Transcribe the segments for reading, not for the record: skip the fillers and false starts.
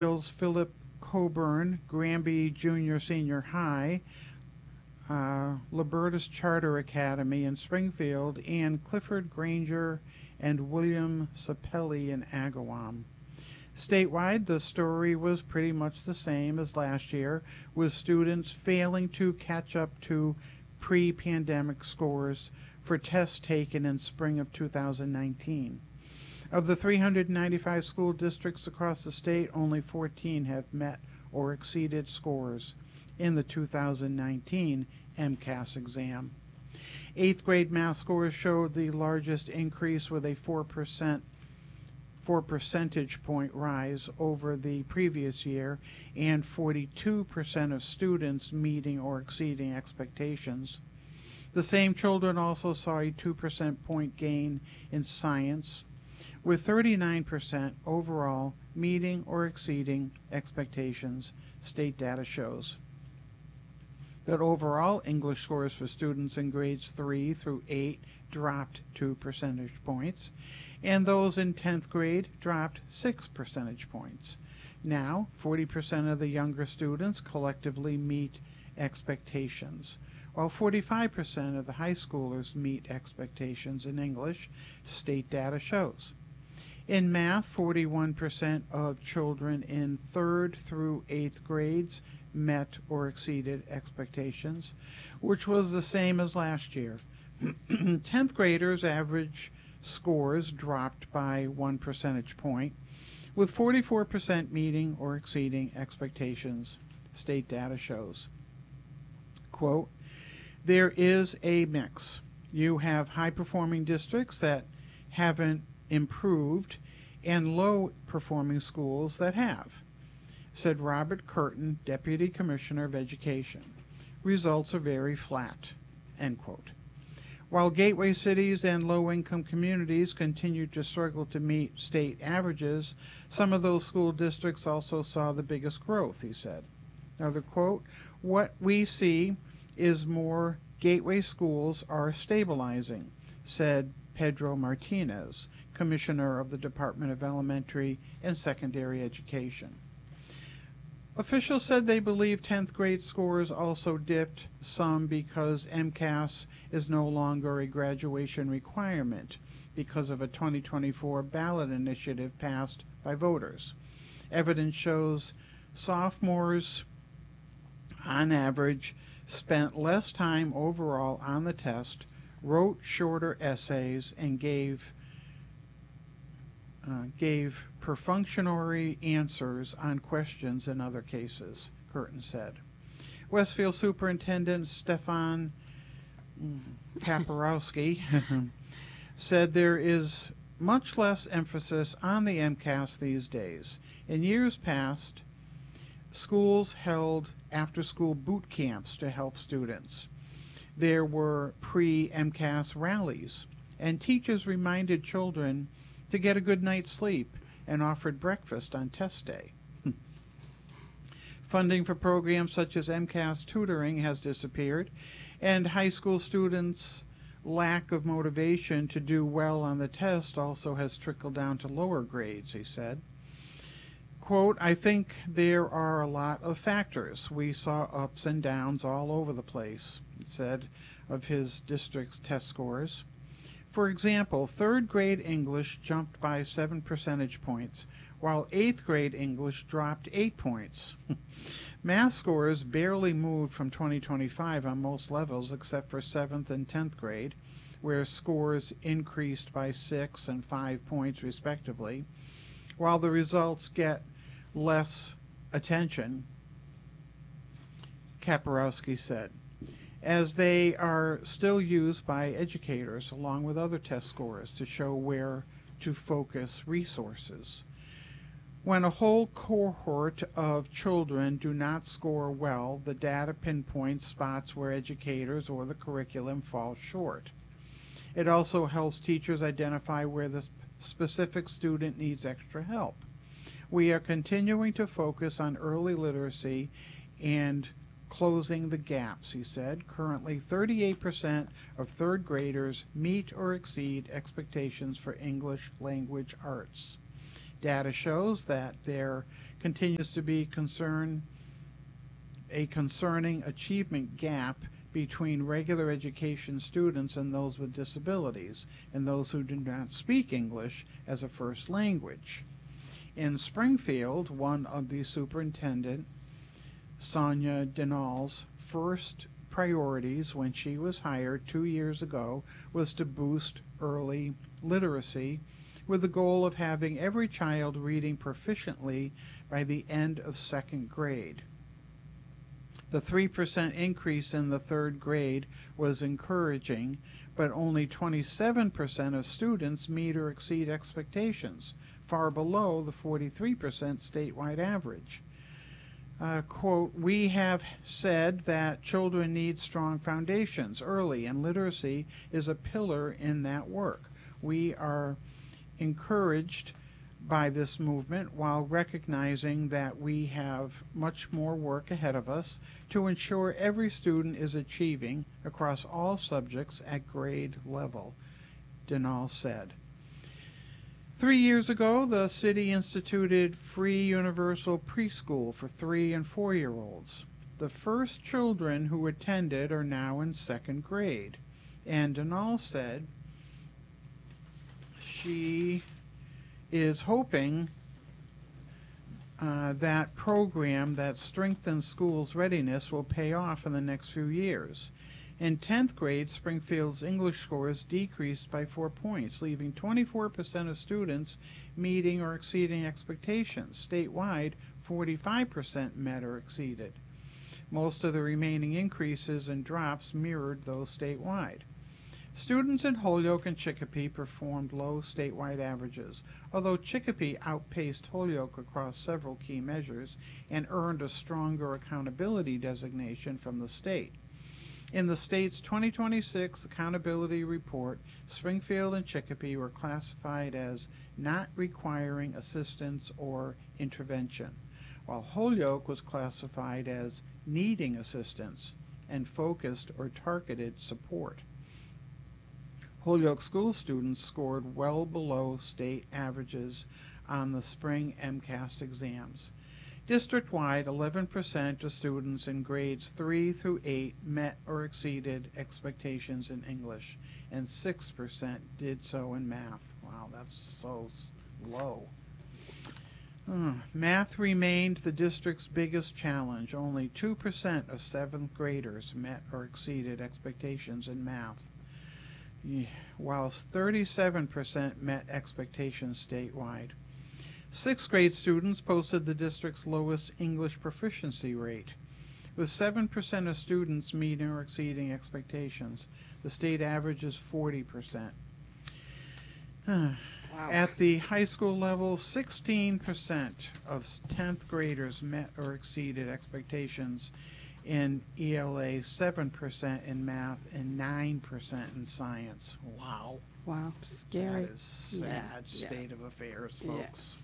Philip Coburn, Granby Junior Senior High, Libertas Charter Academy in Springfield, and Clifford Granger and William Sapelli in Agawam. Statewide, the story was pretty much the same as last year, with students failing to catch up to pre-pandemic scores for tests taken in spring of 2019. Of the 395 school districts across the state, only 14 have met or exceeded scores in the 2019 MCAS exam. Eighth grade math scores showed the largest increase with a 4 percentage point rise over the previous year, and 42% of students meeting or exceeding expectations. The same children also saw a 2% point gain in science, with 39% overall meeting or exceeding expectations, state data shows. That overall English scores for students in grades 3 through 8 dropped 2 percentage points, and those in 10th grade dropped 6 percentage points. Now, 40% of the younger students collectively meet expectations, while 45% of the high schoolers meet expectations in English, state data shows. In math, 41% of children in 3rd through 8th grades met or exceeded expectations, which was the same as last year. 10th graders' average scores dropped by 1 percentage point, with 44% meeting or exceeding expectations, state data shows. Quote, there is a mix. You have high-performing districts that haven't improved and low-performing schools that have, said Robert Curtin, Deputy Commissioner of Education. Results are very flat, end quote. While gateway cities and low-income communities continue to struggle to meet state averages, some of those school districts also saw the biggest growth, he said. Another quote, what we see is more gateway schools are stabilizing, said Pedro Martinez, Commissioner of the Department of Elementary and Secondary Education. Officials said they believe 10th grade scores also dipped some because MCAS is no longer a graduation requirement because of a 2024 ballot initiative passed by voters. Evidence shows sophomores, on average, spent less time overall on the test, wrote shorter essays, and gave perfunctory answers on questions in other cases, Curtin said. Westfield Superintendent Stefan Kaporowski said there is much less emphasis on the MCAS these days. In years past, schools held after-school boot camps to help students. There were pre-MCAS rallies, and teachers reminded children to get a good night's sleep and offered breakfast on test day. Funding for programs such as MCAS tutoring has disappeared, and high school students' lack of motivation to do well on the test also has trickled down to lower grades, he said. Quote, I think there are a lot of factors. We saw ups and downs all over the place, he said, of his district's test scores. For example, 3rd grade English jumped by 7 percentage points, while 8th grade English dropped 8 points. Math scores barely moved from 2025 on most levels except for 7th and 10th grade, where scores increased by 6 and 5 points respectively. While the results get less attention, Kaporowski said, as they are still used by educators along with other test scores to show where to focus resources. When a whole cohort of children do not score well, the data pinpoints spots where educators or the curriculum fall short. It also helps teachers identify where the specific student needs extra help. We are continuing to focus on early literacy and closing the gaps, he said. Currently, 38% of 3rd graders meet or exceed expectations for English language arts. Data shows that there continues to be a concerning achievement gap between regular education students and those with disabilities and those who do not speak English as a first language. In Springfield, one of the superintendent, Sonia Denal's first priorities when she was hired 2 years ago was to boost early literacy with the goal of having every child reading proficiently by the end of second grade. The 3% increase in the third grade was encouraging, but only 27% of students meet or exceed expectations, far below the 43% statewide average. Quote, "We have said that children need strong foundations early, and literacy is a pillar in that work. We are encouraged by this movement while recognizing that we have much more work ahead of us to ensure every student is achieving across all subjects at grade level," Denal said. 3 years ago, the city instituted free universal preschool for 3 and 4-year-olds. The first children who attended are now in second grade, and Denal said she is hoping that program that strengthens schools' readiness will pay off in the next few years. In 10th grade, Springfield's English scores decreased by 4 points, leaving 24% of students meeting or exceeding expectations. Statewide, 45% met or exceeded. Most of the remaining increases and drops mirrored those statewide. Students in Holyoke and Chicopee performed low statewide averages, although Chicopee outpaced Holyoke across several key measures and earned a stronger accountability designation from the state. In the state's 2026 accountability report, Springfield and Chicopee were classified as not requiring assistance or intervention, while Holyoke was classified as needing assistance and focused or targeted support. Holyoke school students scored well below state averages on the spring MCAS exams. District-wide, 11% of students in grades 3 through 8 met or exceeded expectations in English, and 6% did so in math. Wow, that's so low. Math remained the district's biggest challenge. Only 2% of 7th graders met or exceeded expectations in math, whilst 37% met expectations statewide. 6th grade students posted the district's lowest English proficiency rate, with 7% of students meeting or exceeding expectations. The state average is 40%. Wow. At the high school level, 16% of 10th graders met or exceeded expectations in ELA, 7% in math, and 9% in science. Wow. Wow, scary. That is sad state of affairs, folks. Yes.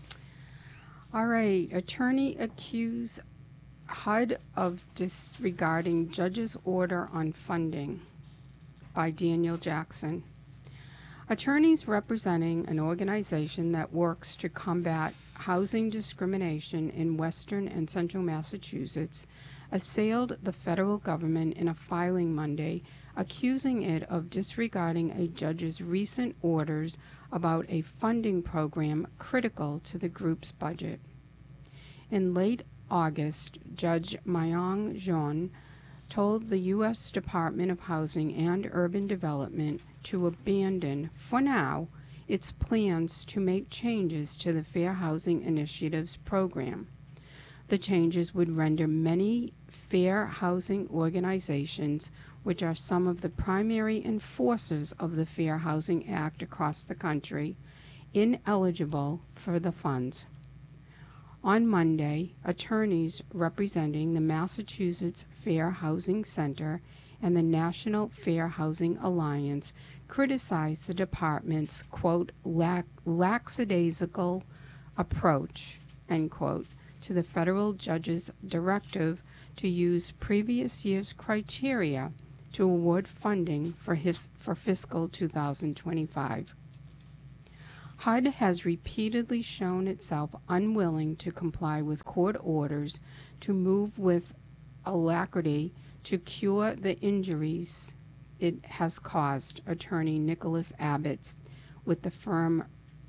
All right, attorney accused HUD of disregarding judge's order on funding by Daniel Jackson. Attorneys representing an organization that works to combat housing discrimination in Western and Central Massachusetts assailed the federal government in a filing Monday, accusing it of disregarding a judge's recent orders about a funding program critical to the group's budget. In late August, Judge Myong Jeon told the U.S. Department of Housing and Urban Development to abandon, for now, its plans to make changes to the Fair Housing Initiative's program. The changes would render many fair housing organizations, which are some of the primary enforcers of the Fair Housing Act across the country, ineligible for the funds. On Monday, attorneys representing the Massachusetts Fair Housing Center and the National Fair Housing Alliance criticized the department's, quote, lackadaisical approach, end quote, to the federal judge's directive to use previous year's criteria to award funding for fiscal 2025. HUD has repeatedly shown itself unwilling to comply with court orders to move with alacrity to cure the injuries it has caused, attorney Nicholas Abbott with the firm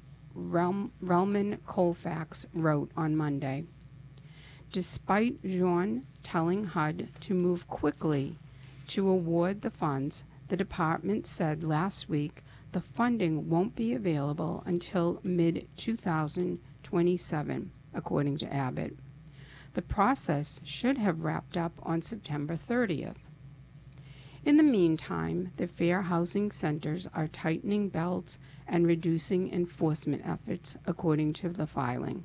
Relman Colfax wrote on Monday. Despite Jean telling HUD to move quickly to award the funds, the department said last week the funding won't be available until mid-2027, according to Abbott. The process should have wrapped up on September 30th. In the meantime, the fair housing centers are tightening belts and reducing enforcement efforts, according to the filing.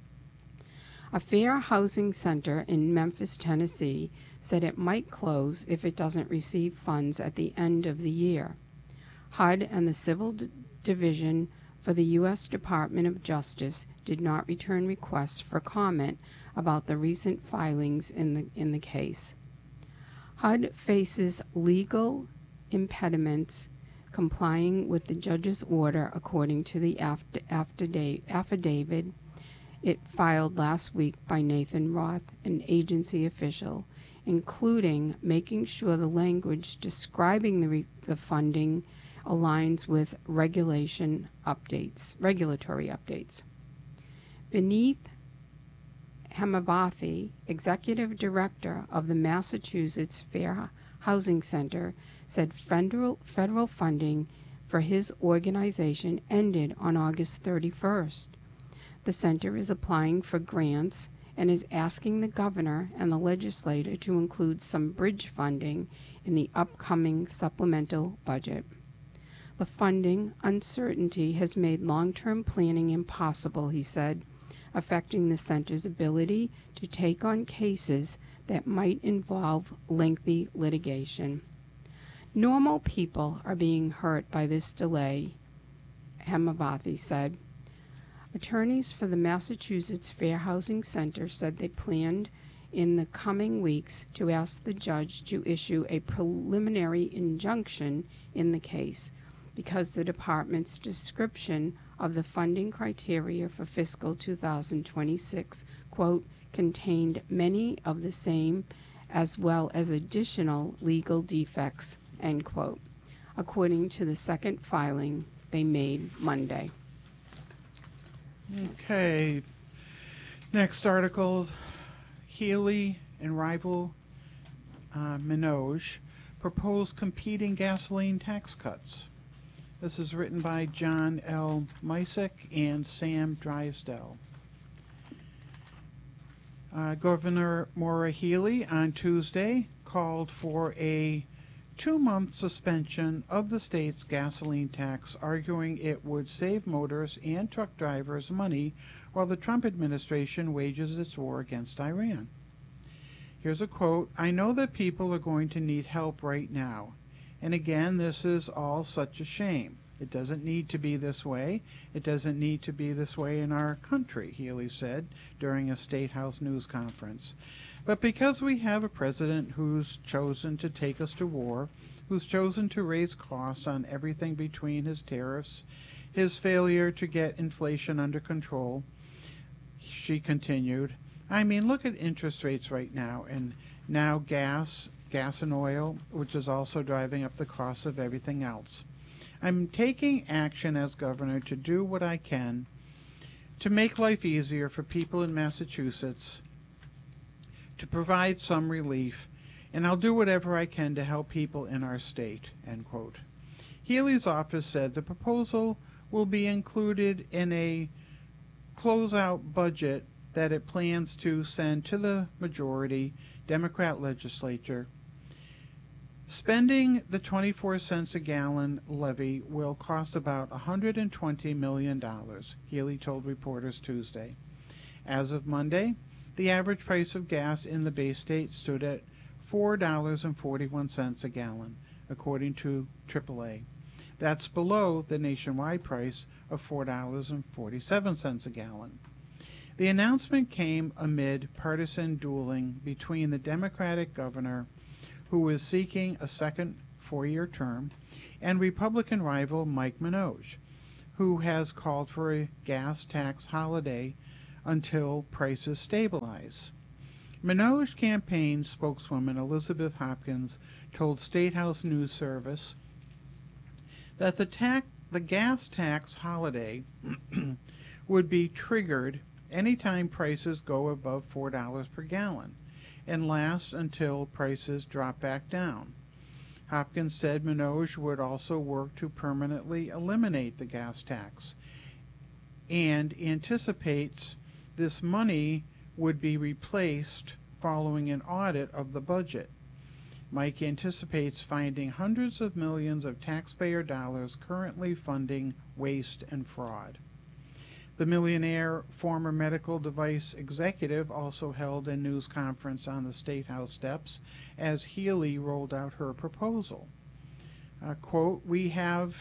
A fair housing center in Memphis, Tennessee, said it might close if it doesn't receive funds at the end of the year. HUD and the Civil Division for the U.S. Department of Justice did not return requests for comment about the recent filings in the case. HUD faces legal impediments complying with the judge's order, according to the affidavit it filed last week by Nathan Roth, an agency official, including making sure the language describing the funding aligns with regulatory updates. Beneath Hemavathy, executive director of the Massachusetts Fair Housing Center, said federal funding for his organization ended on August 31st. The center is applying for grants and is asking the governor and the legislature to include some bridge funding in the upcoming supplemental budget. The funding uncertainty has made long-term planning impossible, he said, affecting the center's ability to take on cases that might involve lengthy litigation. Normal people are being hurt by this delay, Hemavathy said. Attorneys for the Massachusetts Fair Housing Center said they planned in the coming weeks to ask the judge to issue a preliminary injunction in the case because the department's description of the funding criteria for fiscal 2026, quote, contained many of the same as well as additional legal defects, end quote, according to the second filing they made Monday. Okay. Next article, Healy and rival Minogue propose competing gasoline tax cuts. This is written by John L. Mysick and Sam Drysdale. Governor Maura Healey on Tuesday called for a 2-month suspension of the state's gasoline tax, arguing it would save motorists and truck drivers money while the Trump administration wages its war against Iran. Here's a quote, "I know that people are going to need help right now. And again, this is all such a shame. It doesn't need to be this way. It doesn't need to be this way in our country," Healey said during a State House news conference. "But because we have a president who's chosen to take us to war, who's chosen to raise costs on everything between his tariffs, his failure to get inflation under control," she continued. "I mean, look at interest rates right now, and now gas and oil, which is also driving up the cost of everything else. I'm taking action as governor to do what I can to make life easier for people in Massachusetts, to provide some relief, and I'll do whatever I can to help people in our state," end quote. Healey's office said the proposal will be included in a closeout budget that it plans to send to the majority Democrat legislature. Spending the 24 cents a gallon levy will cost about $120 million, Healey told reporters Tuesday. As of Monday, the average price of gas in the Bay State stood at $4.41 a gallon, according to AAA. That's below the nationwide price of $4.47 a gallon. The announcement came amid partisan dueling between the Democratic governor, who is seeking a second 4-year term, and Republican rival Mike Minogue, who has called for a gas tax holiday until prices stabilize. Minogue campaign spokeswoman Elizabeth Hopkins told State House News Service that the gas tax holiday would be triggered anytime prices go above $4 per gallon and last until prices drop back down. Hopkins said Minogue would also work to permanently eliminate the gas tax and anticipates this money would be replaced following an audit of the budget. Mike anticipates finding hundreds of millions of taxpayer dollars currently funding waste and fraud. The millionaire former medical device executive also held a news conference on the State House steps as Healy rolled out her proposal. Quote, "We have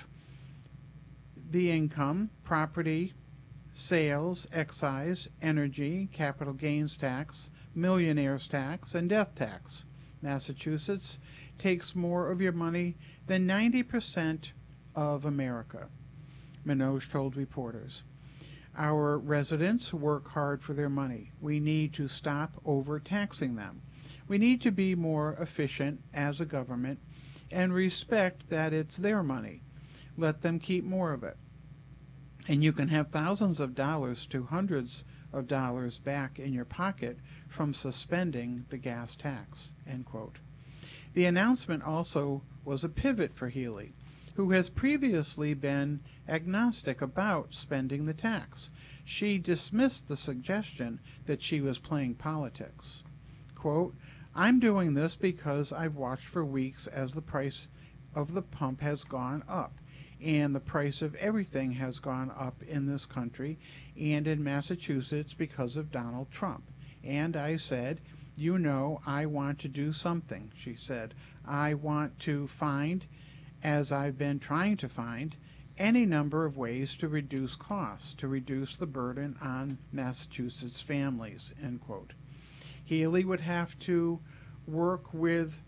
the income, property, sales, excise, energy, capital gains tax, millionaire's tax, and death tax. Massachusetts takes more of your money than 90% of America," Minogue told reporters. "Our residents work hard for their money. We need to stop overtaxing them. We need to be more efficient as a government and respect that it's their money. Let them keep more of it. And you can have thousands of dollars to hundreds of dollars back in your pocket from suspending the gas tax." End quote. The announcement also was a pivot for Healy, who has previously been agnostic about spending the tax. She dismissed the suggestion that she was playing politics. Quote, "I'm doing this because I've watched for weeks as the price of the pump has gone up, and the price of everything has gone up in this country and in Massachusetts because of Donald Trump. And I said, you know, I want to do something," she said. "I want to find, as I've been trying to find, any number of ways to reduce costs, to reduce the burden on Massachusetts families," end quote. Healy would have to work with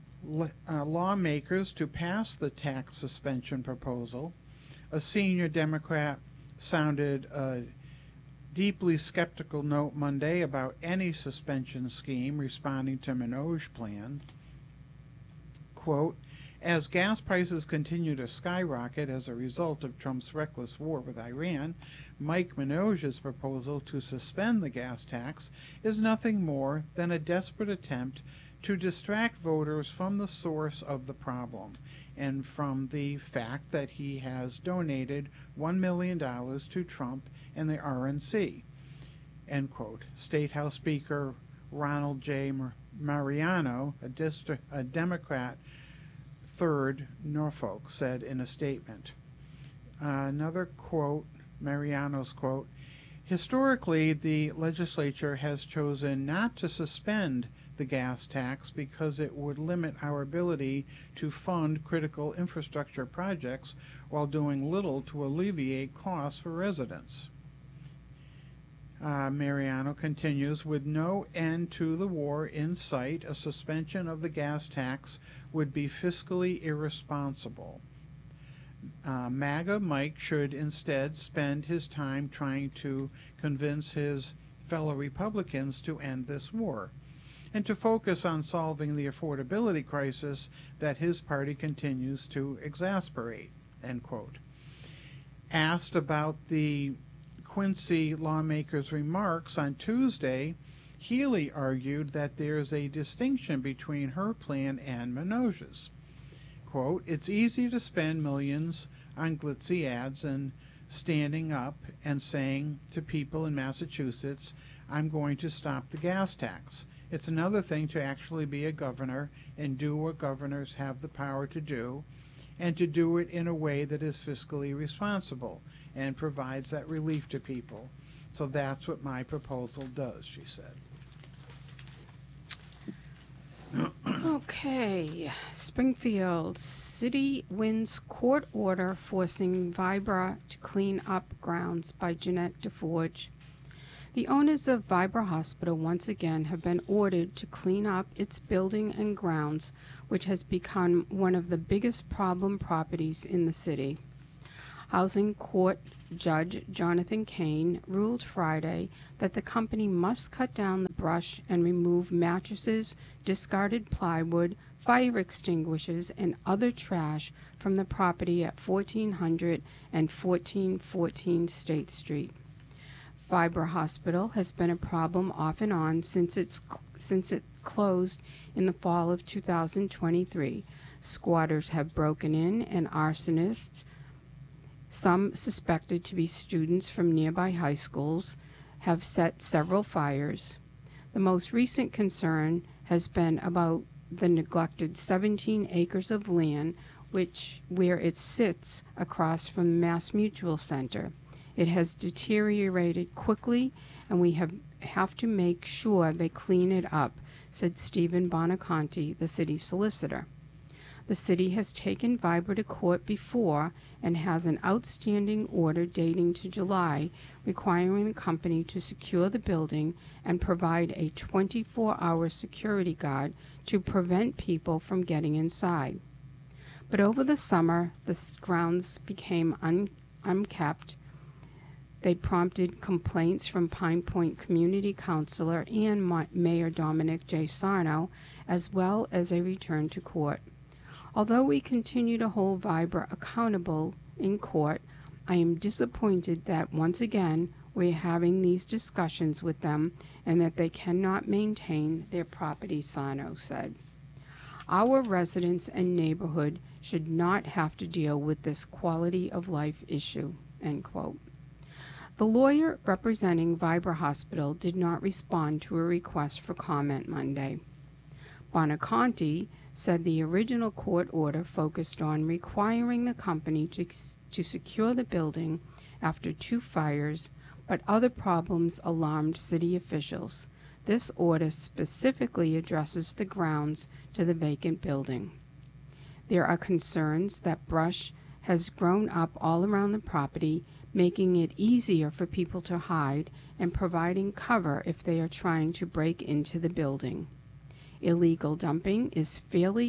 lawmakers to pass the tax suspension proposal. A senior Democrat sounded a deeply skeptical note Monday about any suspension scheme, responding to Minogue's plan. Quote, "As gas prices continue to skyrocket as a result of Trump's reckless war with Iran, Mike Minogue's proposal to suspend the gas tax is nothing more than a desperate attempt to distract voters from the source of the problem and from the fact that he has donated $1 million to Trump and the RNC," end quote. State House Speaker Ronald J. Mariano, a Democrat, 3rd Norfolk, said in a statement. Another quote, Mariano's quote, "Historically, the legislature has chosen not to suspend the gas tax because it would limit our ability to fund critical infrastructure projects while doing little to alleviate costs for residents." Mariano continues, "With no end to the war in sight, a suspension of the gas tax would be fiscally irresponsible. MAGA Mike should instead spend his time trying to convince his fellow Republicans to end this war and to focus on solving the affordability crisis that his party continues to exasperate," end quote. Asked about the Quincy lawmaker's remarks on Tuesday, Healy argued that there's a distinction between her plan and Minogue's. Quote, "It's easy to spend millions on glitzy ads and standing up and saying to people in Massachusetts, I'm going to stop the gas tax. It's another thing to actually be a governor and do what governors have the power to do, and to do it in a way that is fiscally responsible and provides that relief to people. So that's what my proposal does," she said. Okay, Springfield. City wins court order forcing Vibra to clean up grounds by Jeanette DeForge. The owners of Vibra Hospital once again have been ordered to clean up its building and grounds, which has become one of the biggest problem properties in the city. Housing Court Judge Jonathan Kane ruled Friday that the company must cut down the brush and remove mattresses, discarded plywood, fire extinguishers, and other trash from the property at 1400 and 1414 State Street. Vibra Hospital has been a problem off and on since it closed in the fall of 2023. Squatters have broken in, and arsonists, some suspected to be students from nearby high schools, have set several fires. The most recent concern has been about the neglected 17 acres of land where it sits across from the Mass Mutual Center. It has deteriorated quickly, and we have to make sure they clean it up, said Stephen Bonaconti, the city solicitor. The city has taken Vibra to court before and has an outstanding order dating to July requiring the company to secure the building and provide a 24-hour security guard to prevent people from getting inside. But over the summer, the grounds became unkept. They prompted complaints from Pine Point Community Councilor and Mayor Dominic J. Sarno, as well as a return to court. Although we continue to hold Vibra accountable in court, I am disappointed that once again we're having these discussions with them and that they cannot maintain their property, Sarno said. Our residents and neighborhood should not have to deal with this quality of life issue, end quote. The lawyer representing Vibra Hospital did not respond to a request for comment Monday. Bonaconti said the original court order focused on requiring the company to secure the building after 2 fires, but other problems alarmed city officials. This order specifically addresses the grounds to the vacant building. There are concerns that brush has grown up all around the property, making it easier for people to hide and providing cover if they are trying to break into the building. Illegal dumping is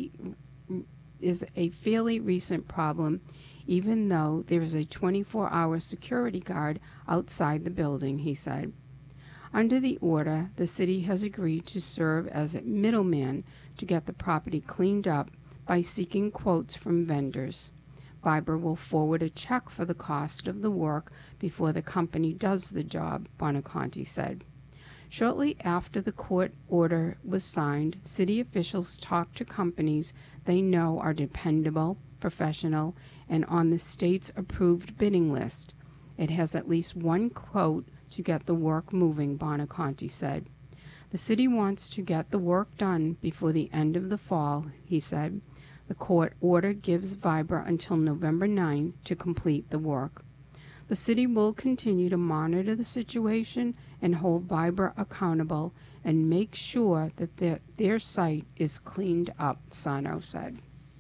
a fairly recent problem, even though there is a 24-hour security guard outside the building, he said. Under the order, the city has agreed to serve as a middleman to get the property cleaned up by seeking quotes from vendors. Vibra will forward a check for the cost of the work before the company does the job, Bonaconti said. Shortly after the court order was signed, city officials talked to companies they know are dependable, professional, and on the state's approved bidding list. It has at least one quote to get the work moving, Bonaconti said. The city wants to get the work done before the end of the fall, he said. The court order gives Vibra until November 9 to complete the work. The city will continue to monitor the situation and hold Vibra accountable and make sure that their site is cleaned up, Sarno said.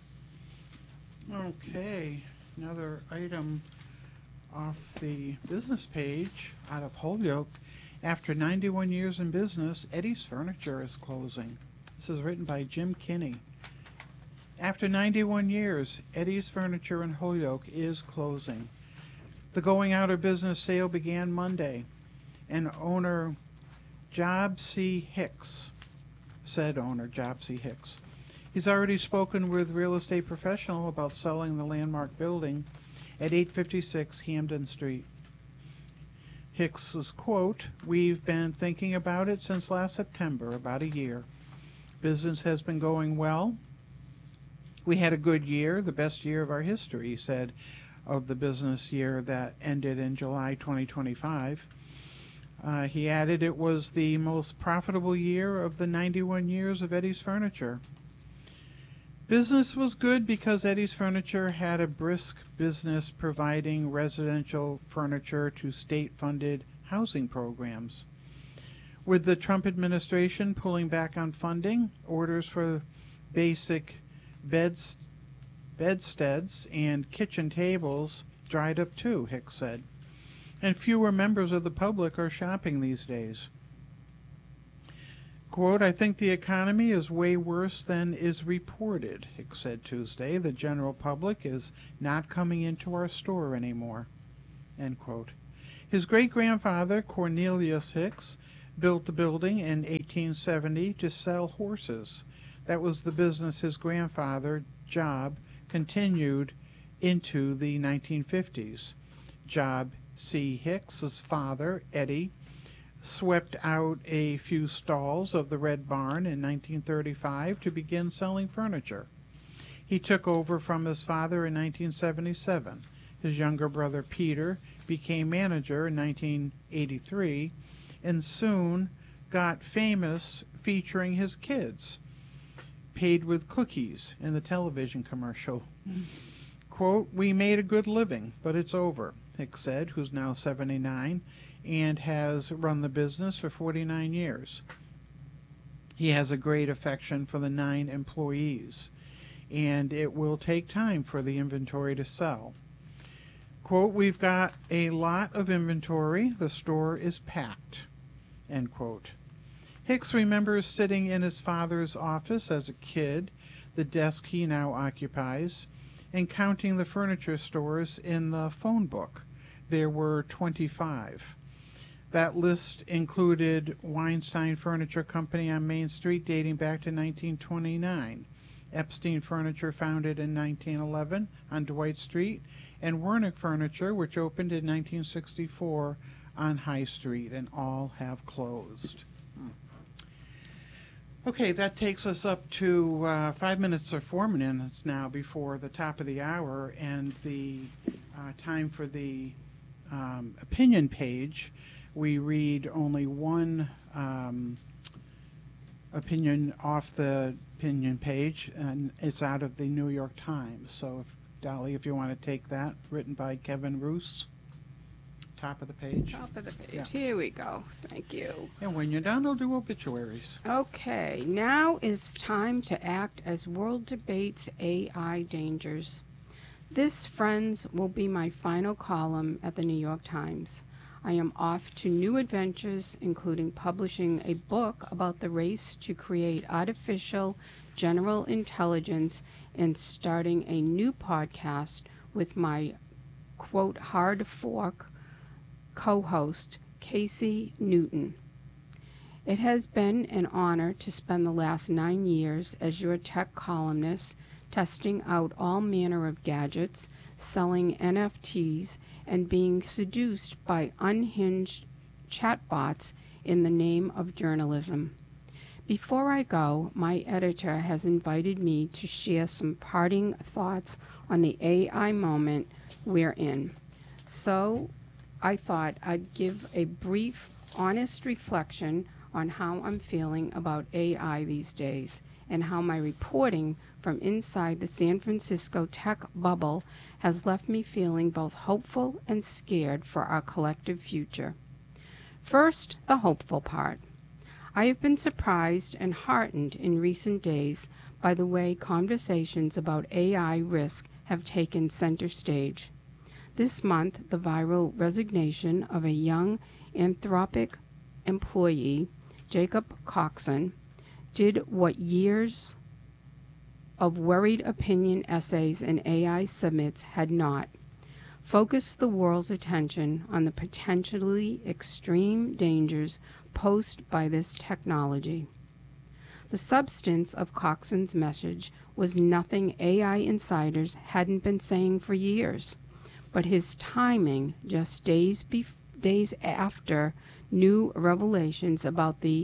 Okay, another item off the business page out of Holyoke. After 91 years in business, Eddie's Furniture is closing. This is written by Jim Kinney. After 91 years, Eddie's Furniture in Holyoke is closing. The going out of business sale began Monday, and owner Job C. Hicks, he's already spoken with real estate professional about selling the landmark building at 856 Hampden Street. Hicks's quote, "We've been thinking about it since last September, about a year. Business has been going well. We had a good year, the best year of our history," he said, of the business year that ended in July 2025. He added it was the most profitable year of the 91 years of Eddie's Furniture. Business was good because Eddie's Furniture had a brisk business providing residential furniture to state-funded housing programs. With the Trump administration pulling back on funding, orders for basic bedsteads and kitchen tables dried up too, Hicks said. And fewer members of the public are shopping these days. Quote, I think the economy is way worse than is reported, Hicks said Tuesday. The general public is not coming into our store anymore. End quote. His great-grandfather, Cornelius Hicks, built the building in 1870 to sell horses. That was the business his grandfather, Job, continued into the 1950s. Job C. Hicks's father, Eddie, swept out a few stalls of the Red Barn in 1935 to begin selling furniture. He took over from his father in 1977. His younger brother, Peter, became manager in 1983 and soon got famous featuring his kids, paid with cookies in the television commercial. Quote, we made a good living, but it's over, Hicks said, who's now 79 and has run the business for 49 years. He has a great affection for the 9 employees, and it will take time for the inventory to sell. Quote, we've got a lot of inventory. The store is packed, end quote. Hicks remembers sitting in his father's office as a kid, the desk he now occupies, and counting the furniture stores in the phone book. There were 25. That list included Weinstein Furniture Company on Main Street dating back to 1929, Epstein Furniture founded in 1911 on Dwight Street, and Wernick Furniture, which opened in 1964 on High Street, and all have closed. Okay, that takes us up to 5 minutes or 4 minutes now before the top of the hour, and the time for the opinion page. We read only one opinion off the opinion page, and it's out of the New York Times. So, Dolly, if you want to take that, written by Kevin Roos, top of the page. Top of the page. Yeah. Here we go. Thank you. And when you're done, I'll do obituaries. Okay, now is time to act as world debates AI dangers. This, friends, will be my final column at the New York Times. I am off to new adventures, including publishing a book about the race to create artificial general intelligence and starting a new podcast with my, quote, hard fork co-host, Casey Newton. It has been an honor to spend the last 9 years as your tech columnist, testing out all manner of gadgets, selling NFTs, and being seduced by unhinged chatbots in the name of journalism. Before I go, my editor has invited me to share some parting thoughts on the AI moment we're in. So I thought I'd give a brief, honest reflection on how I'm feeling about AI these days and how my reporting from inside the San Francisco tech bubble has left me feeling both hopeful and scared for our collective future. First, the hopeful part. I have been surprised and heartened in recent days by the way conversations about AI risk have taken center stage. This month, the viral resignation of a young Anthropic employee, Jacob Coxon, did what years of worried opinion essays and AI summits had not. Focused the world's attention on the potentially extreme dangers posed by this technology. The substance of Coxon's message was nothing AI insiders hadn't been saying for years, but his timing, just days after new revelations about the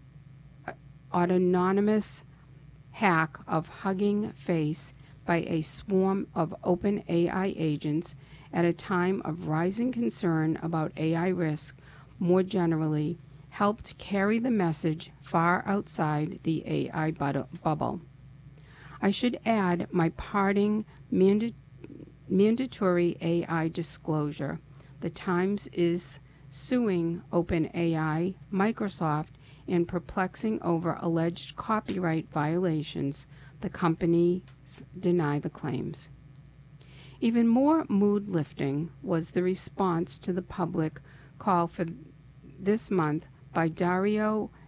autonomous hack of Hugging Face by a swarm of open AI agents at a time of rising concern about AI risk more generally, helped carry the message far outside the AI bubble. I should add my parting mandatory AI disclosure. The Times is suing OpenAI, Microsoft, and Perplexing over alleged copyright violations. The companies deny the claims. Even more mood-lifting was the response to the public call for this month by Dario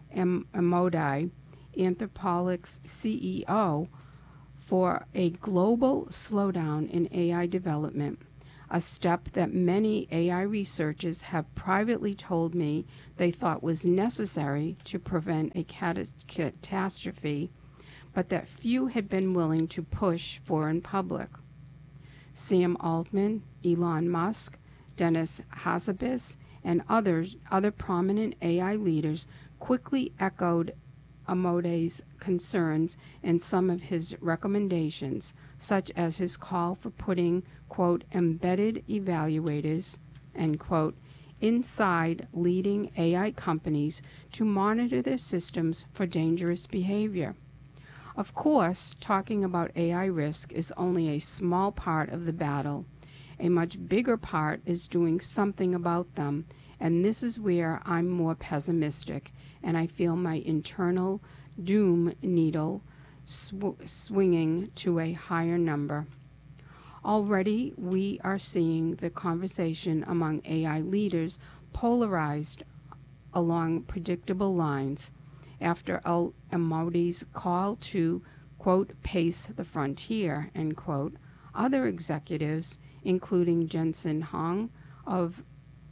Amodei, Anthropolic's CEO, for a global slowdown in AI development, a step that many AI researchers have privately told me they thought was necessary to prevent a catastrophe, but that few had been willing to push for in public. Sam Altman, Elon Musk, Dennis Hassabis, and other prominent AI leaders quickly echoed Amodei's concerns and some of his recommendations, such as his call for putting, quote, embedded evaluators, end quote, inside leading AI companies to monitor their systems for dangerous behavior. Of course, talking about AI risk is only a small part of the battle. A much bigger part is doing something about them, and this is where I'm more pessimistic, and I feel my internal doom needle swinging to a higher number. Already, we are seeing the conversation among AI leaders polarized along predictable lines. After Amodei's call to, quote, pace the frontier, end quote, other executives, including Jensen Huang of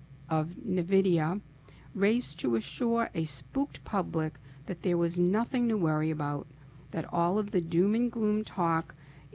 NVIDIA, raced to assure a spooked public that there was nothing to worry about, that all of the doom and gloom talk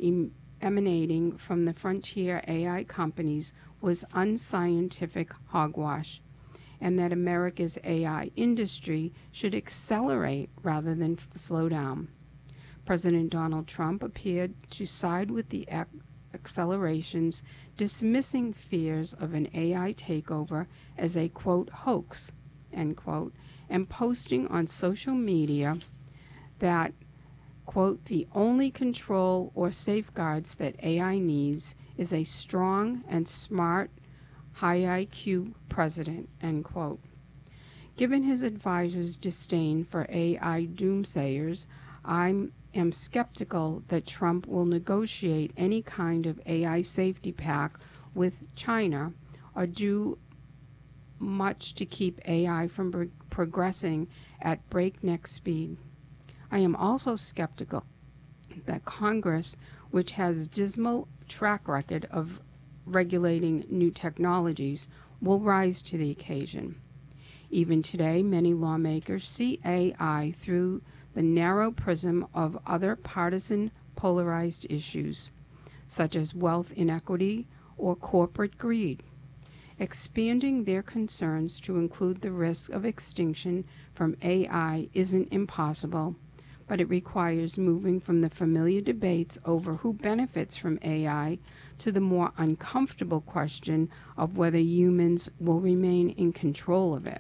emanating from the frontier AI companies was unscientific hogwash, and that America's AI industry should accelerate rather than slow down. President Donald Trump appeared to side with the accelerations, dismissing fears of an AI takeover as a, quote, hoax, end quote, and posting on social media that, quote, the only control or safeguards that AI needs is a strong and smart, high IQ president, end quote. Given his advisors' disdain for AI doomsayers, I am skeptical that Trump will negotiate any kind of AI safety pact with China or do much to keep AI from progressing at breakneck speed. I am also skeptical that Congress, which has dismal track record of regulating new technologies, will rise to the occasion. Even today, many lawmakers see AI through the narrow prism of other partisan polarized issues, such as wealth inequity or corporate greed. Expanding their concerns to include the risk of extinction from AI isn't impossible, but it requires moving from the familiar debates over who benefits from AI to the more uncomfortable question of whether humans will remain in control of it.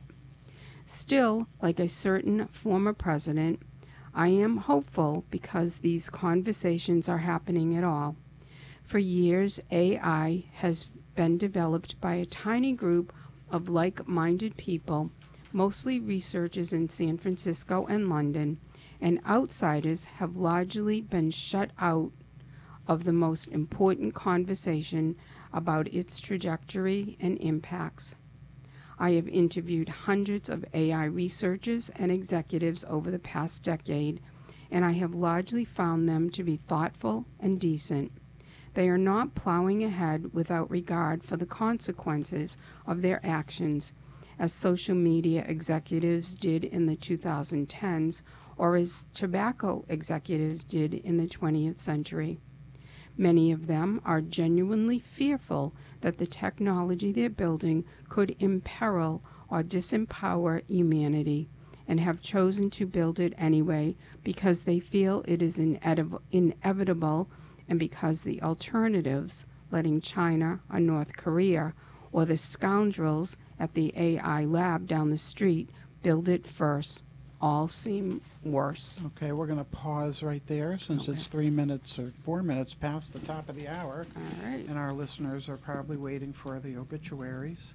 Still, like a certain former president, I am hopeful because these conversations are happening at all. For years, AI has been developed by a tiny group of like-minded people, mostly researchers in San Francisco and London, and outsiders have largely been shut out of the most important conversation about its trajectory and impacts. I have interviewed hundreds of AI researchers and executives over the past decade, and I have largely found them to be thoughtful and decent. They are not plowing ahead without regard for the consequences of their actions, as social media executives did in the 2010s, or as tobacco executives did in the 20th century. Many of them are genuinely fearful that the technology they're building could imperil or disempower humanity, and have chosen to build it anyway because they feel it is inevitable, and because the alternatives, letting China or North Korea or the scoundrels at the AI lab down the street build it first, all seem worse. Okay, we're going to pause right there since it's 3 minutes or 4 minutes past the top of the hour. All right. And our listeners are probably waiting for the obituaries.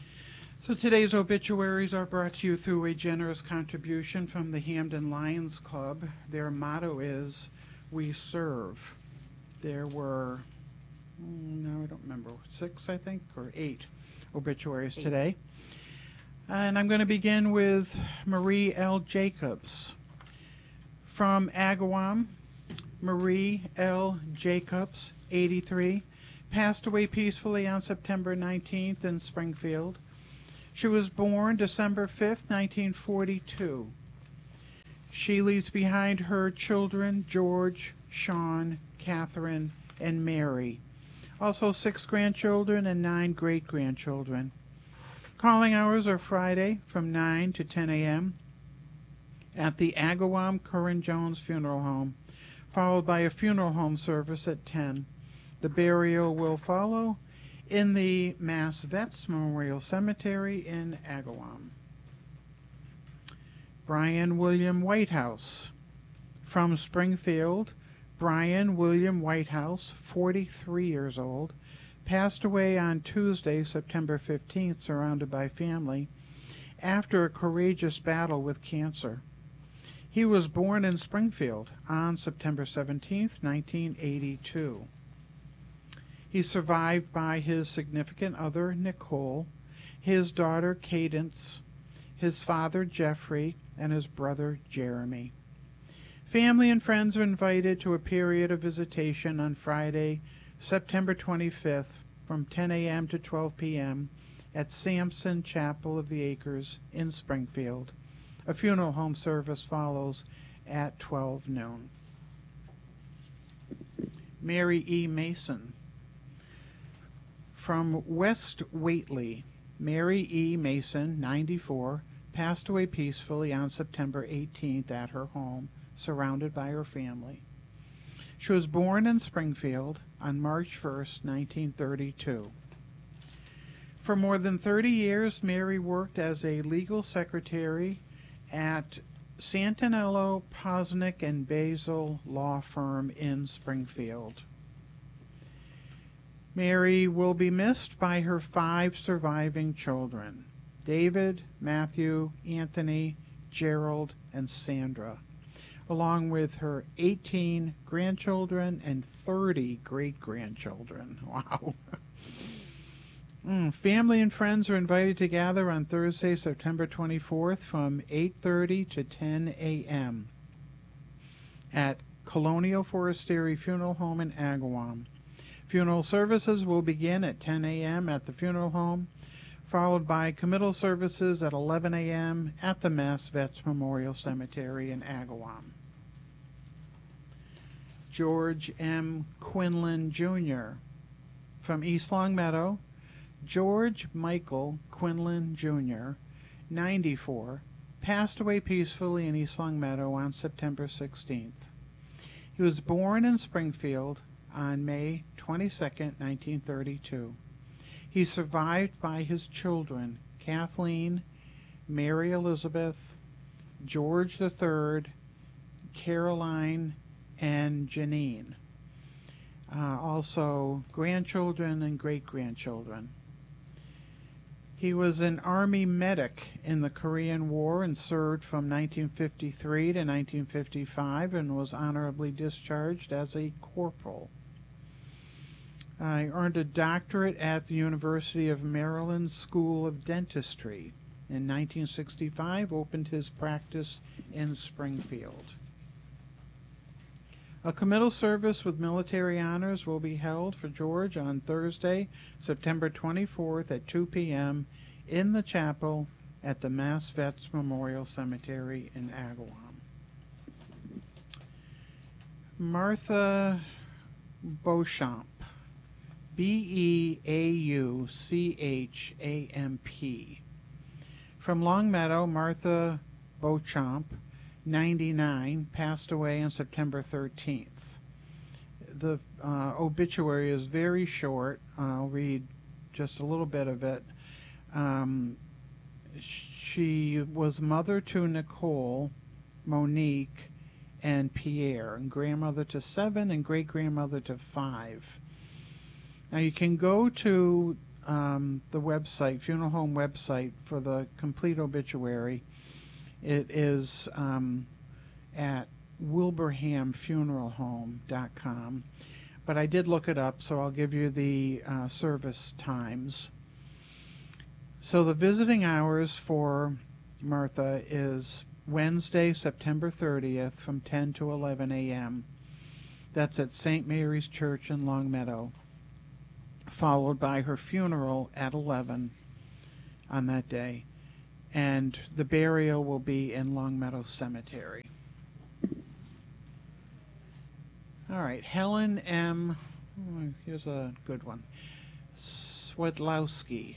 So today's obituaries are brought to you through a generous contribution from the Hamden Lions Club. Their motto is, "We serve." There were, no, I don't remember, 6, I think, or 8 obituaries today. And I'm going to begin with Marie L. Jacobs. From Agawam, Marie L. Jacobs, 83, passed away peacefully on September 19th in Springfield. She was born December 5th, 1942. She leaves behind her children, George, Sean, Catherine, and Mary. Also 6 grandchildren and 9 great-grandchildren. Calling hours are Friday from 9 to 10 a.m. at the Agawam Curran Jones Funeral Home, followed by a funeral home service at 10. The burial will follow in the Mass Vets Memorial Cemetery in Agawam. Brian William Whitehouse. From Springfield, Brian William Whitehouse, 43 years old, passed away on Tuesday, September 15th, surrounded by family, after a courageous battle with cancer. He was born in Springfield on September 17th, 1982. He's survived by his significant other, Nicole, his daughter, Cadence, his father, Jeffrey, and his brother, Jeremy. Family and friends are invited to a period of visitation on Friday, September 25th, from 10 a.m. to 12 p.m. at Sampson Chapel of the Acres in Springfield. A funeral home service follows at 12 noon. Mary E. Mason. From West Whately, Mary E. Mason, 94, passed away peacefully on September 18th at her home, surrounded by her family. She was born in Springfield on March 1st, 1932. For more than 30 years, Mary worked as a legal secretary at Santinello, Posnick, and Basil law firm in Springfield. Mary will be missed by her 5 surviving children, David, Matthew, Anthony, Gerald, and Sandra, along with her 18 grandchildren and 30 great-grandchildren. Wow. Family and friends are invited to gather on Thursday, September 24th from 8:30 to 10 a.m. at Colonial Forestieri Funeral Home in Agawam. Funeral services will begin at 10 a.m. at the funeral home, followed by committal services at 11 a.m. at the Mass Vets Memorial Cemetery in Agawam. George M. Quinlan, Jr. From East Longmeadow, George Michael Quinlan, Jr., 94, passed away peacefully in East Longmeadow on September 16th. He was born in Springfield on May 22, 1932. He's survived by his children, Kathleen, Mary Elizabeth, George III, Caroline, and Janine. Also grandchildren and great-grandchildren. He was an Army medic in the Korean War and served from 1953 to 1955 and was honorably discharged as a corporal. He earned a doctorate at the University of Maryland School of Dentistry. In 1965, opened his practice in Springfield. A committal service with military honors will be held for George on Thursday, September 24th at 2 p.m. in the chapel at the Mass Vets Memorial Cemetery in Agawam. Martha Beauchamp, B-E-A-U-C-H-A-M-P. From Longmeadow, Martha Beauchamp, 99, passed away on September 13th. The obituary is very short. I'll read just a little bit of it. She was mother to Nicole, Monique, and Pierre, and grandmother to 7 and great-grandmother to 5. Now you can go to the website, funeral home website, for the complete obituary. It is at wilbrahamfuneralhome.com. But I did look it up, so I'll give you the service times. So the visiting hours for Martha is Wednesday, September 30th from 10 to 11 a.m. That's at St. Mary's Church in Longmeadow, followed by her funeral at 11 on that day. And the burial will be in Longmeadow Cemetery. All right, Helen M. Here's a good one. Swiatlowski,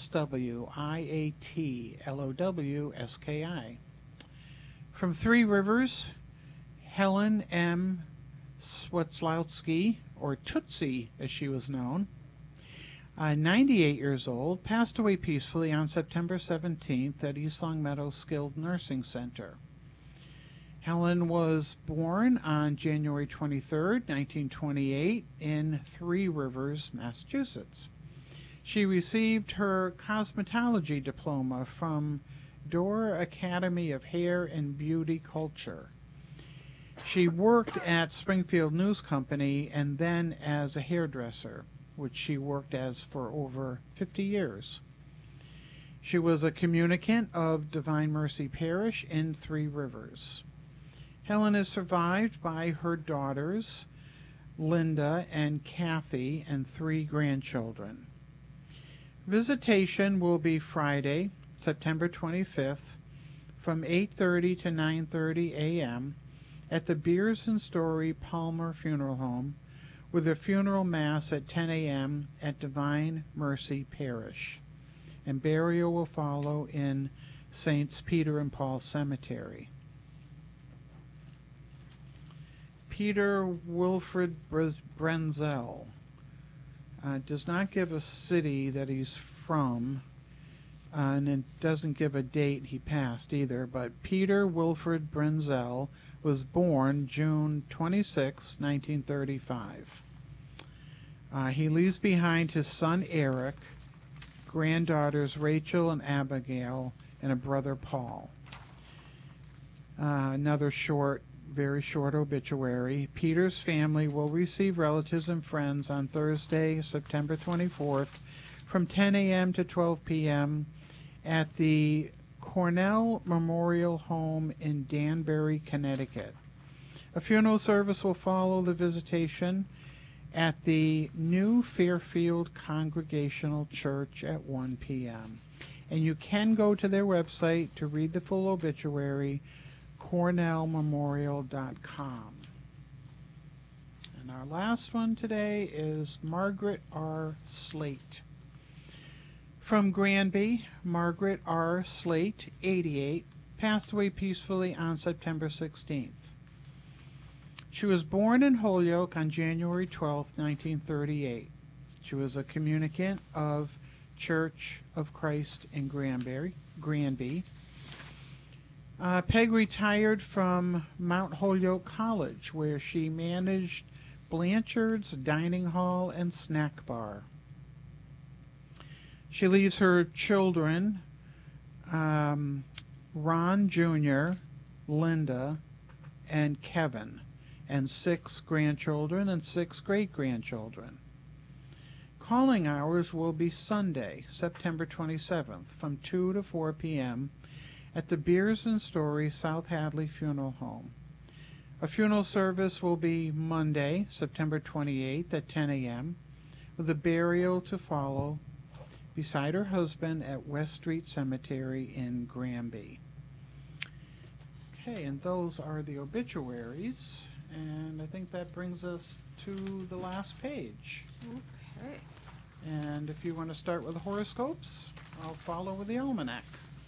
Swiatlowski. From Three Rivers, Helen M. Swiatlowski, or Tootsie as she was known, 98 years old, passed away peacefully on September 17th at East Longmeadow Skilled Nursing Center. Helen was born on January 23rd, 1928, in Three Rivers, Massachusetts. She received her cosmetology diploma from Dorr Academy of Hair and Beauty Culture. She worked at Springfield News Company and then as a hairdresser, which she worked as for over 50 years. She was a communicant of Divine Mercy Parish in Three Rivers. Helen is survived by her daughters, Linda and Kathy, and 3 grandchildren. Visitation will be Friday, September 25th, from 8:30 to 9:30 a.m. at the Beers and Story Palmer Funeral Home, with a funeral mass at 10 a.m. at Divine Mercy Parish, and burial will follow in Saints Peter and Paul Cemetery. Peter Wilfred Brenzel does not give a city that he's from, and it doesn't give a date he passed either, but Peter Wilfred Brenzel was born June 26, 1935. He leaves behind his son Eric, granddaughters Rachel and Abigail, and a brother Paul. Another very short obituary. Peter's family will receive relatives and friends on Thursday, September 24th, from 10 a.m. to 12 p.m. at the Cornell Memorial Home in Danbury, Connecticut. A funeral service will follow the visitation at the New Fairfield Congregational Church at 1 p.m. And you can go to their website to read the full obituary, cornellmemorial.com. And our last one today is Margaret R. Slate. From Granby, Margaret R. Slate, 88, passed away peacefully on September 16th. She was born in Holyoke on January 12, 1938. She was a communicant of Church of Christ in Granby. Peg retired from Mount Holyoke College, where she managed Blanchard's Dining Hall and Snack Bar. She leaves her children, Ron Jr., Linda, and Kevin, and 6 grandchildren and 6 great-grandchildren. Calling hours will be Sunday, September 27th, from 2 to 4 p.m. at the Beers and Story South Hadley Funeral Home. A funeral service will be Monday, September 28th at 10 a.m., with a burial to follow beside her husband at West Street Cemetery in Granby. Okay, and those are the obituaries, and I think that brings us to the last page. Okay. And if you want to start with the horoscopes, I'll follow with the almanac.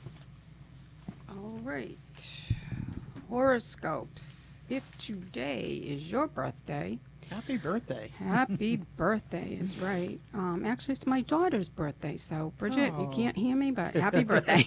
All right. Horoscopes. If today is your birthday, Happy birthday. happy birthday is right. Actually, it's my daughter's birthday, so Bridget, you Oh. can't hear me, but happy birthday.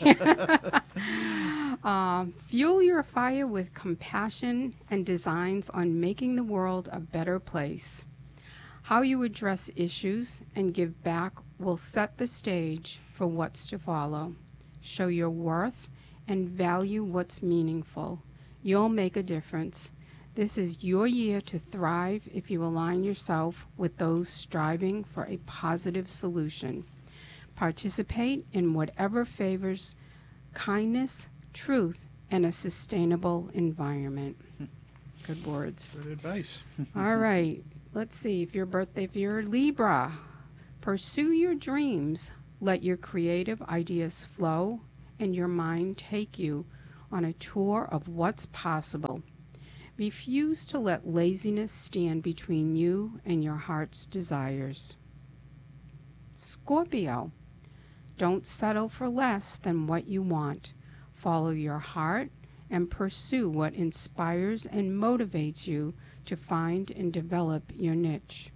Fuel your fire with compassion and designs on making the world a better place. How you address issues and give back will set the stage for what's to follow. Show your worth and value what's meaningful. You'll make a difference. This is your year to thrive if you align yourself with those striving for a positive solution. Participate in whatever favors kindness, truth, and a sustainable environment. Good words. Good advice. All right. Let's see. If you're Libra, pursue your dreams. Let your creative ideas flow and your mind take you on a tour of what's possible. Refuse to let laziness stand between you and your heart's desires. Scorpio, don't settle for less than what you want. Follow your heart and pursue what inspires and motivates you to find and develop your niche.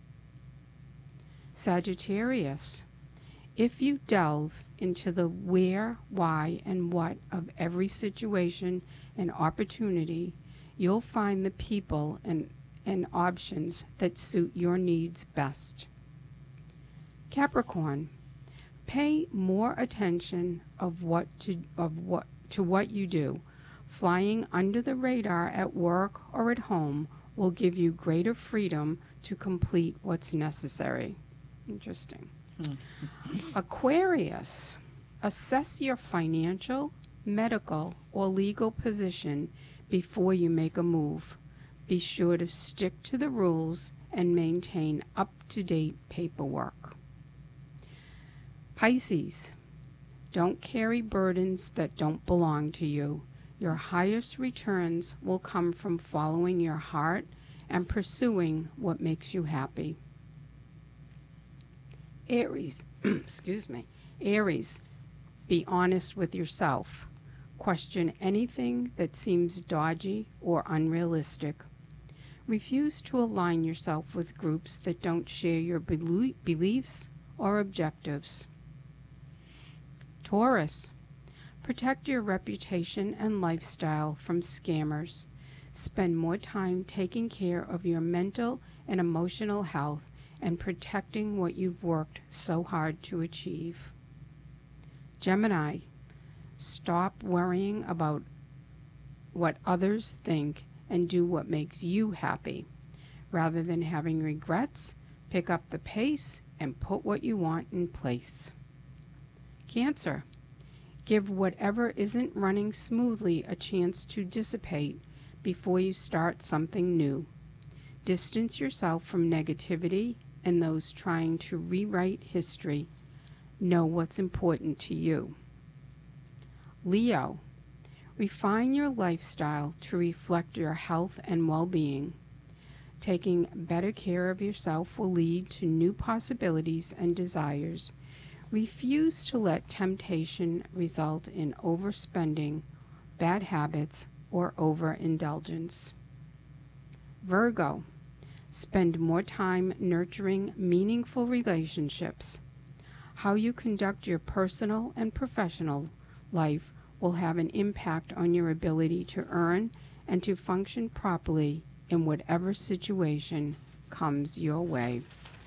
Sagittarius, if you delve into the where, why, and what of every situation and opportunity, you'll find the people and options that suit your needs best. Capricorn, pay more attention to what you do. Flying under the radar at work or at home will give you greater freedom to complete what's necessary. Interesting. Aquarius, assess your financial, medical, or legal position before you make a move. Be sure to stick to the rules and maintain up-to-date paperwork. Pisces, don't carry burdens that don't belong to you. Your highest returns will come from following your heart and pursuing what makes you happy. Aries, excuse me. Aries, be honest with yourself. Question anything that seems dodgy or unrealistic. Refuse to align yourself with groups that don't share your beliefs or objectives. Taurus, protect your reputation and lifestyle from scammers. Spend more time taking care of your mental and emotional health and protecting what you've worked so hard to achieve. Gemini, stop worrying about what others think and do what makes you happy. Rather than having regrets, pick up the pace and put what you want in place. Cancer, give whatever isn't running smoothly a chance to dissipate before you start something new. Distance yourself from negativity and those trying to rewrite history. Know what's important to you. Leo, refine your lifestyle to reflect your health and well-being. Taking better care of yourself will lead to new possibilities and desires. Refuse to let temptation result in overspending, bad habits, or overindulgence. Virgo, spend more time nurturing meaningful relationships. How you conduct your personal and professional life will have an impact on your ability to earn and to function properly in whatever situation comes your way.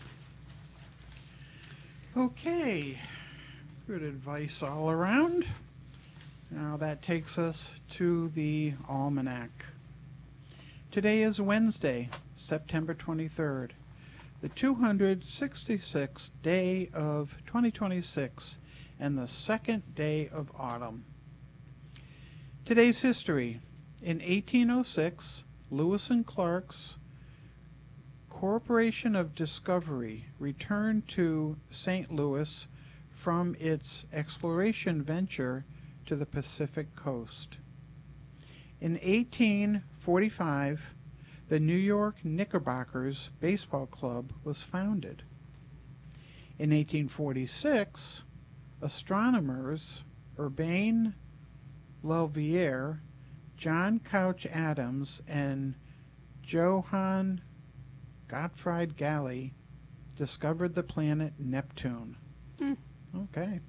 Okay, good advice all around. Now that takes us to the almanac. Today is Wednesday, September 23rd, the 266th day of 2026 and the second day of autumn. Today's history. In 1806, Lewis and Clark's Corporation of Discovery returned to St. Louis from its exploration venture to the Pacific coast. In 1845, the New York Knickerbockers Baseball Club was founded. In 1846, astronomers Urbain Le Verrier, John Couch Adams, and Johann Gottfried Galle discovered the planet Neptune. Okay.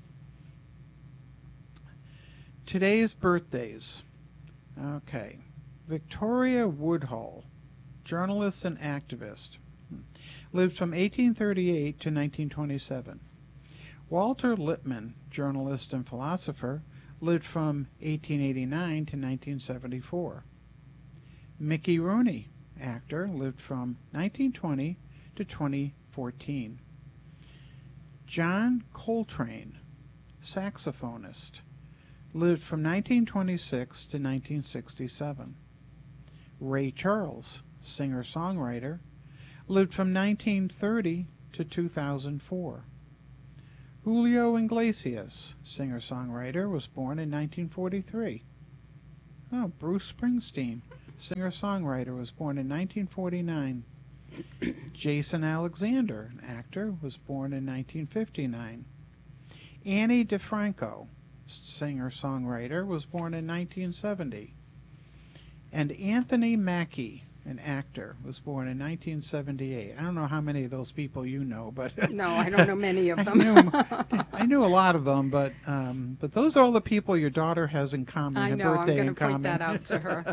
Today's birthdays. Okay. Victoria Woodhull, journalist and activist, lived from 1838 to 1927. Walter Lippmann, journalist and philosopher, lived from 1889 to 1974. Mickey Rooney, actor, lived from 1920 to 2014. John Coltrane, saxophonist, lived from 1926 to 1967. Ray Charles, singer-songwriter, lived from 1930 to 2004. Julio Iglesias, singer-songwriter, was born in 1943. Oh, Bruce Springsteen, singer-songwriter, was born in 1949. Jason Alexander, an actor, was born in 1959. Annie DeFranco, singer-songwriter, was born in 1970. And Anthony Mackie, an actor, was born in 1978. I don't know how many of those people you know, but No, I don't know many of them. I knew a lot of them, but those are all the people your daughter has in common. I a know, I'm birthday going in to point common. that out to her.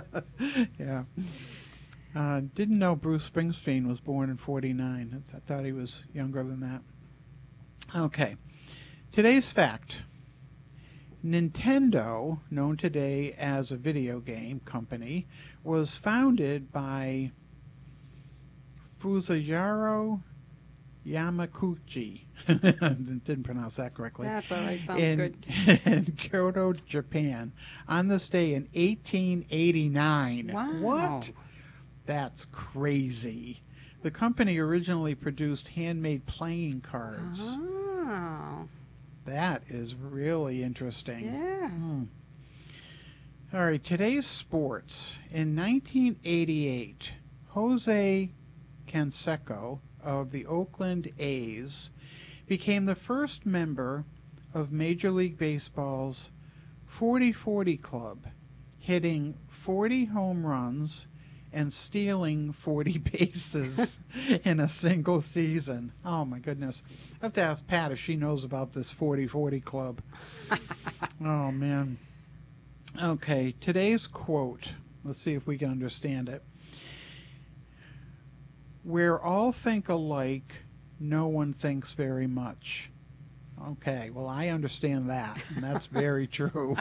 Yeah. Didn't know Bruce Springsteen was born in 49. I thought he was younger than that. Okay. Today's fact. Nintendo, known today as a video game company, was founded by Fusajiro Yamaguchi. Didn't pronounce that correctly. That's all right, sounds good. In Kyoto, Japan, on this day in 1889. Wow. What? That's crazy. The company originally produced handmade playing cards. Oh, That is really interesting. yeah. All right, today's sports. In 1988, Jose Canseco of the Oakland A's became the first member of Major League Baseball's 40-40 club, hitting 40 home runs and stealing 40 bases in a single season. Oh, my goodness. I have to ask Pat if she knows about this 40-40 club. Oh, man. Okay, today's quote. Let's see if we can understand it. Where all think alike, no one thinks very much. Okay, well, I understand that, and that's very true.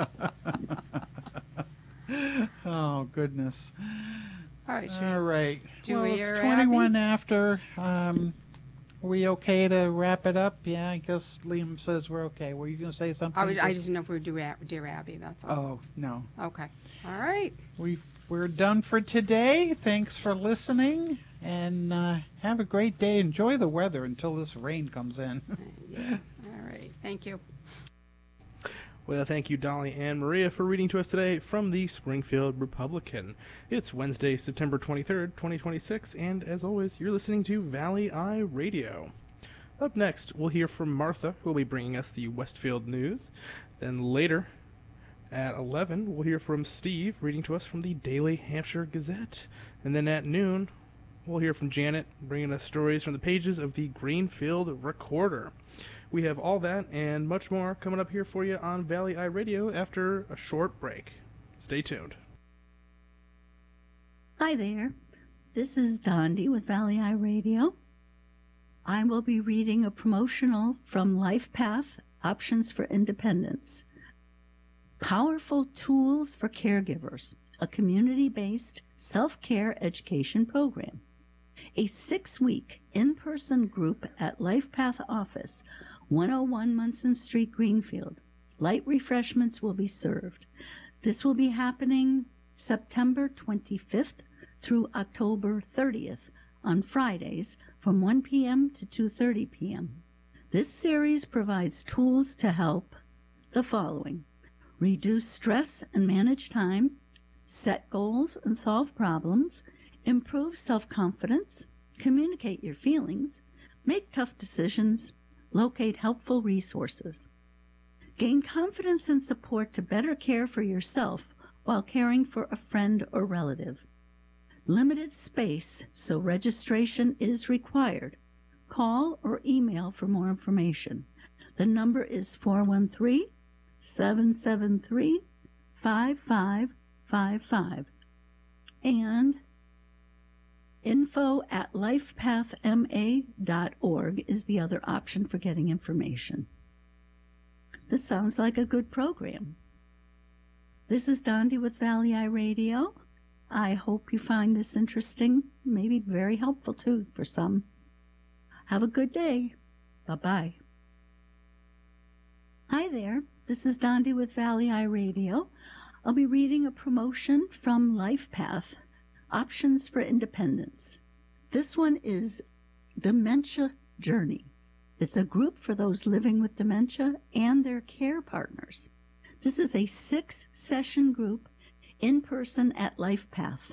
Oh, goodness. All right, All right. do Well, your it's 21 after. We okay to wrap it up? Yeah, I guess Liam says we're okay. Were you going to say something? I just didn't know if we would do Dear Abby, that's all. Oh, no. Okay. All right. We're done for today. Thanks for listening, and have a great day. Enjoy the weather until this rain comes in. Yeah. All right. Thank you. Well, thank you, Dolly and Maria, for reading to us today from the Springfield Republican. It's Wednesday, September 23rd, 2026, and as always, you're listening to Valley Eye Radio. Up next, we'll hear from Martha, who will be bringing us the Westfield News. Then later, at 11, we'll hear from Steve, reading to us from the Daily Hampshire Gazette. And then at noon, we'll hear from Janet, bringing us stories from the pages of the Greenfield Recorder. We have all that and much more coming up here for you on Valley Eye Radio after a short break. Stay tuned. Hi there. This is Dondi with Valley Eye Radio. I will be reading a promotional from LifePath, Options for Independence. Powerful Tools for Caregivers, a community-based self-care education program. A 6-week in-person group at LifePath office, 101 Munson Street, Greenfield. Light refreshments will be served. This will be happening September 25th through October 30th on Fridays from 1 p.m. to 2:30 p.m. This series provides tools to help the following: reduce stress and manage time, set goals and solve problems, improve self-confidence, communicate your feelings, make tough decisions, locate helpful resources. Gain confidence and support to better care for yourself while caring for a friend or relative. Limited space, so registration is required. Call or email for more information. The number is 413-773-5555. And info@lifepathma.org is the other option for getting information. This sounds like a good program. This is Dondi with Valley Eye Radio. I hope you find this interesting, maybe very helpful too for some. Have a good day. Bye-bye. Hi there, this is Dondi with Valley Eye Radio. I'll be reading a promotion from LifePath, Options for Independence. This one is Dementia Journey. It's a group for those living with dementia and their care partners. This is a 6-session group in person at LifePath.